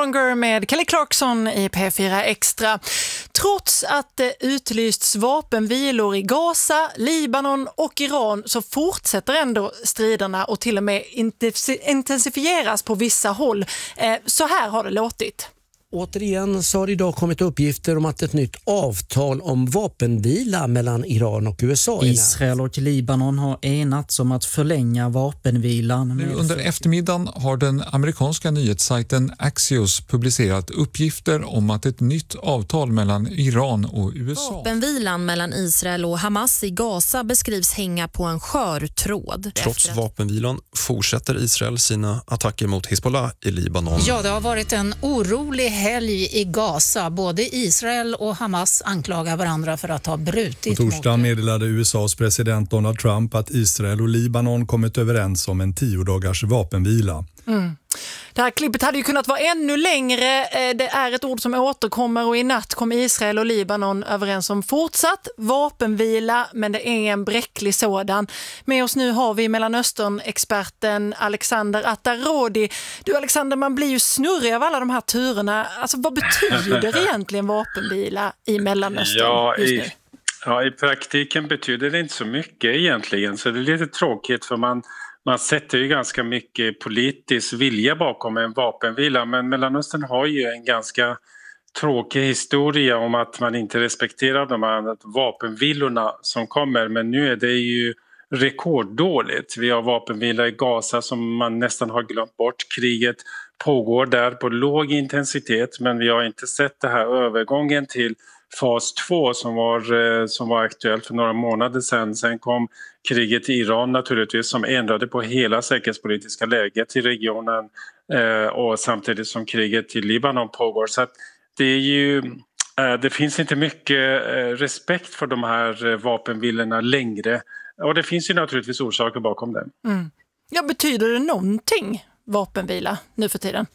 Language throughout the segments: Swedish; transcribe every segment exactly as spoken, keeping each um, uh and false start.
Stronger med Kelly Clarkson i P fyra Extra. Trots att det utlysts vapenvilor i Gaza, Libanon och Iran så fortsätter ändå striderna och till och med intensifieras på vissa håll. Så här har det låtit. Återigen så har det idag kommit uppgifter om att ett nytt avtal om vapenvila mellan Iran och U S A. Israel och Libanon har enats om att förlänga vapenvilan. Nu under eftermiddagen har den amerikanska nyhetssajten Axios publicerat uppgifter om att ett nytt avtal mellan Iran och U S A. Vapenvilan mellan Israel och Hamas i Gaza beskrivs hänga på en skör tråd. Trots vapenvilan fortsätter Israel sina attacker mot Hezbollah i Libanon. Ja, det har varit en orolig helg i Gaza. Både Israel och Hamas anklagar varandra för att ha brutit. På torsdagen meddelade U S A:s president Donald Trump att Israel och Libanon kommit överens om en tio dagars vapenvila. Mm. Det här klippet hade ju kunnat vara ännu längre. Det är ett ord som återkommer och i natt kom Israel och Libanon överens om fortsatt vapenvila, men det är en bräcklig sådan. Med oss nu har vi Mellanöstern-experten Alexander Attarodi. Du Alexander, man blir ju snurrig av alla de här turerna. Alltså vad betyder egentligen vapenvila i Mellanöstern ja, just nu? I, ja, i praktiken betyder det inte så mycket egentligen, så det är lite tråkigt för man Man sätter ju ganska mycket politisk vilja bakom en vapenvila, men Mellanöstern har ju en ganska tråkig historia om att man inte respekterar de här vapenvilorna som kommer, men nu är det ju rekorddåligt. Vi har vapenvila i Gaza som man nästan har glömt bort. Kriget pågår där på låg intensitet, men vi har inte sett det här övergången till fas två som var, som var aktuellt för några månader sedan. Sen kom kriget i Iran naturligtvis som ändrade på hela säkerhetspolitiska läget i regionen eh, och samtidigt som kriget i Libanon pågår. Så att det är ju, eh, det finns inte mycket eh, respekt för de här eh, vapenvilorna längre. Och det finns ju naturligtvis orsaker bakom det. Mm. Ja, betyder det någonting vapenvila nu för tiden?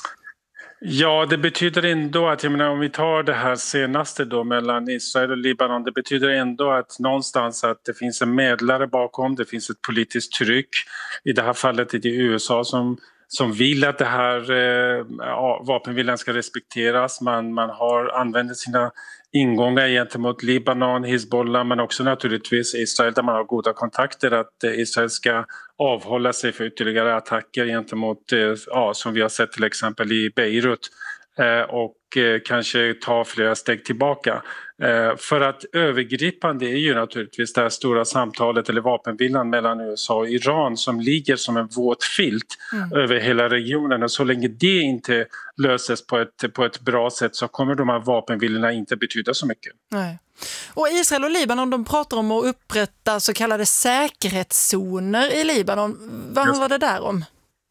Ja, det betyder ändå att, jag menar, om vi tar det här senaste då mellan Israel och Libanon, det betyder ändå att någonstans att det finns en medlare bakom, det finns ett politiskt tryck. I det här fallet är det U S A som, som vill att det här eh, vapenvilan ska respekteras. Man, man har använt sina ingångar gentemot Libanon, Hezbollah, men också naturligtvis Israel där man har goda kontakter, att Israel ska avhålla sig för ytterligare attacker gentemot, ja, som vi har sett till exempel i Beirut, och kanske ta flera steg tillbaka. För att övergripande är ju naturligtvis det här stora samtalet eller vapenvilan mellan U S A och Iran som ligger som en våt filt mm. över hela regionen, och så länge det inte löses på ett, på ett bra sätt så kommer de här vapenvilorna inte betyda så mycket. Nej. Och Israel och Libanon, de pratar om att upprätta så kallade säkerhetszoner i Libanon. Vad handlar det där om?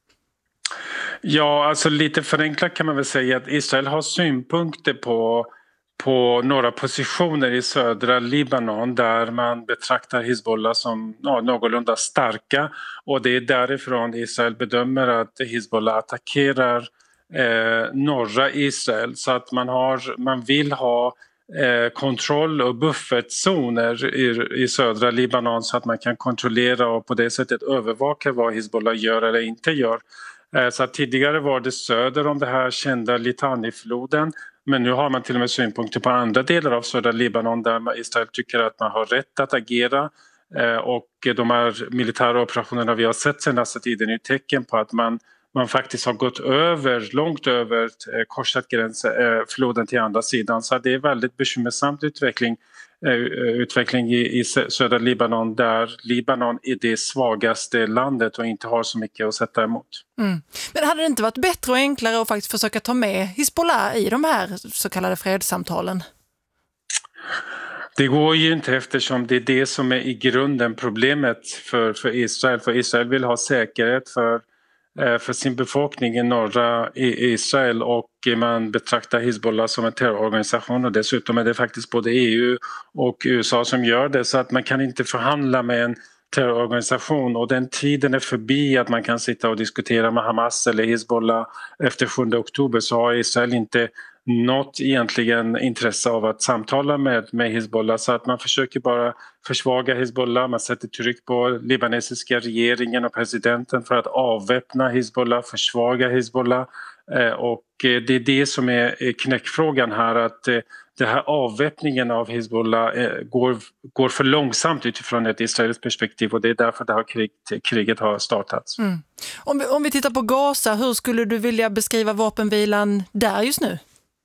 Ja, alltså lite förenklat kan man väl säga att Israel har synpunkter på, på några positioner i södra Libanon där man betraktar Hezbollah som ja, någorlunda starka, och det är därifrån Israel bedömer att Hezbollah attackerar eh, norra Israel, så att man, har, man vill ha eh, kontroll och buffertzoner i, i södra Libanon så att man kan kontrollera och på det sättet övervaka vad Hezbollah gör eller inte gör. Så att tidigare var det söder om det här kända Litani-floden, men nu har man till och med synpunkter på andra delar av södra Libanon där Israel tycker att man har rätt att agera, och de här militära operationerna vi har sett senaste tiden är tecken på att man, man faktiskt har gått över, långt över, korsat gränsen, floden till andra sidan, så det är väldigt bekymmersamt utveckling utveckling i, i södra Libanon där Libanon är det svagaste landet och inte har så mycket att sätta emot. Mm. Men hade det inte varit bättre och enklare att faktiskt försöka ta med Hezbollah i de här så kallade fredssamtalen? Det går ju inte, eftersom det är det som är i grunden problemet för, för Israel. För Israel vill ha säkerhet för för sin befolkning i norra Israel, och man betraktar Hezbollah som en terrororganisation, och dessutom är det faktiskt både E U och U S A som gör det, så att man kan inte förhandla med en terrororganisation, och den tiden är förbi att man kan sitta och diskutera med Hamas eller Hezbollah efter sjunde oktober. Så har Israel inte något egentligen intresse av att samtala med, med Hizbollah, så att man försöker bara försvaga Hizbollah, man sätter tryck på libanesiska regeringen och presidenten för att avväpna Hizbollah, försvaga Hizbollah eh, och eh, det är det som är, är knäckfrågan här, att eh, det här avväpningen av Hizbollah eh, går, går för långsamt utifrån ett israeliskt perspektiv och det är därför det här krig, kriget har startats. Mm. Om, vi, om vi tittar på Gaza, hur skulle du vilja beskriva vapenvilan där just nu?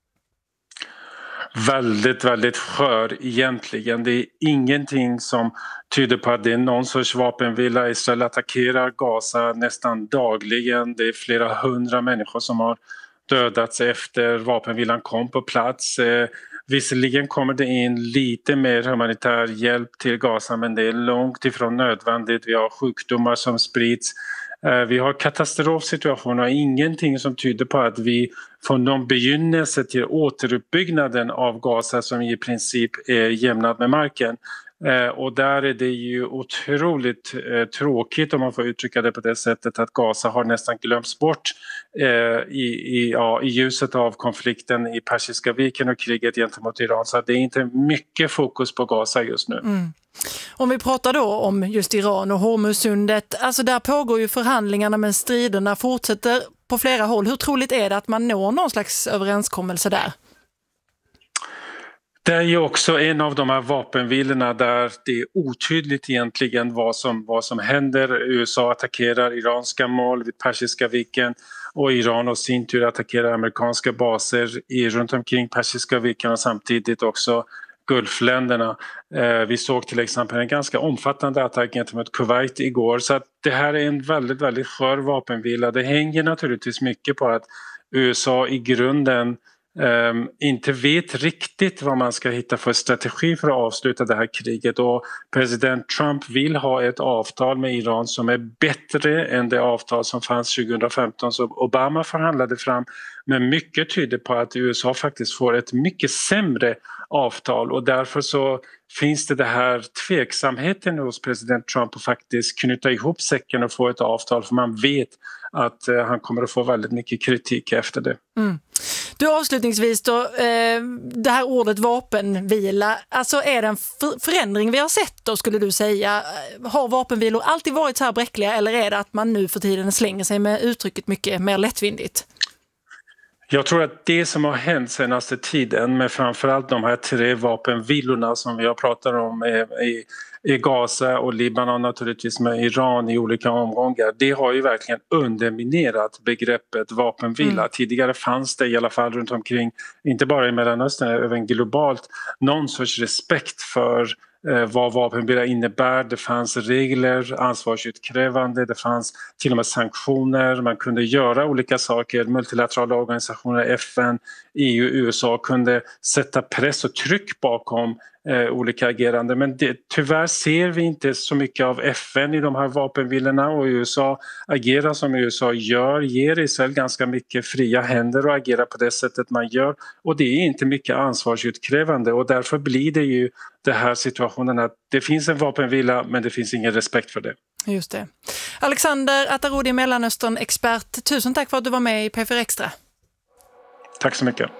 Väldigt, väldigt skör egentligen. Det är ingenting som tyder på att det är någon sorts vapenvila. Israel attackerar Gaza nästan dagligen. Det är flera hundra människor som har dödats efter vapenvilan kom på plats. Eh, visserligen kommer det in lite mer humanitär hjälp till Gaza, men det är långt ifrån nödvändigt. Vi har sjukdomar som sprids. Vi har katastrofsituationer och ingenting som tyder på att vi får någon begynnelse till återuppbyggnaden av Gaza som i princip är jämnad med marken. Och där är det ju otroligt tråkigt, om man får uttrycka det på det sättet, att Gaza har nästan glömts bort i, i, ja, i ljuset av konflikten i Persiska viken och kriget gentemot Iran. Så det är inte mycket fokus på Gaza just nu. Mm. Om vi pratar då om just Iran och Hormuzsundet, alltså där pågår ju förhandlingarna men striderna fortsätter på flera håll. Hur troligt är det att man når någon slags överenskommelse där? Det är ju också en av de här vapenvilorna där det är otydligt egentligen vad som, vad som händer. U S A attackerar iranska mål vid Persiska viken och Iran och sin tur attackerar amerikanska baser i, runt omkring Persiska viken och samtidigt också Gulfländerna. Eh, vi såg till exempel en ganska omfattande attack gentemot Kuwait igår, så att det här är en väldigt, väldigt skör vapenvila. Det hänger naturligtvis mycket på att U S A i grunden Um, inte vet riktigt vad man ska hitta för strategi för att avsluta det här kriget, och president Trump vill ha ett avtal med Iran som är bättre än det avtal som fanns tjugohundrafemton som Obama förhandlade fram, men mycket tyder på att U S A faktiskt får ett mycket sämre avtal, och därför så finns det det här tveksamheten hos president Trump att faktiskt knyta ihop säcken och få ett avtal, för man vet att uh, han kommer att få väldigt mycket kritik efter det. Mm. Du, avslutningsvis då, eh, det här ordet vapenvila, alltså är det en för- förändring vi har sett då, skulle du säga? Har vapenvilor alltid varit så här bräckliga, eller är det att man nu för tiden slänger sig med uttrycket mycket mer lättvindigt? Jag tror att det som har hänt senaste tiden med framförallt de här tre vapenvilorna som vi har pratat om i, i Gaza och Libanon, naturligtvis med Iran i olika omgångar, det har ju verkligen underminerat begreppet vapenvila. Mm. Tidigare fanns det i alla fall runt omkring, inte bara i Mellanöstern, även globalt, någon sorts respekt för eh, vad vapenvila innebär. Det fanns regler, ansvarsutkrävande, det fanns till och med sanktioner, man kunde göra olika saker, multilaterala organisationer, F N, E U, U S A kunde sätta press och tryck bakom eh, olika agerande, men det, tyvärr ser vi inte så mycket av F N i de här vapenvilorna, och U S A agerar som U S A gör, ger Israel ganska mycket fria händer och agerar på det sättet man gör, och det är inte mycket ansvarsutkrävande, och därför blir det ju den här situationen att det finns en vapenvila men det finns ingen respekt för det. Just det. Alexander Atarodi, Mellanöstern-expert, tusen tack för att du var med i P fyra Extra. Tack så mycket.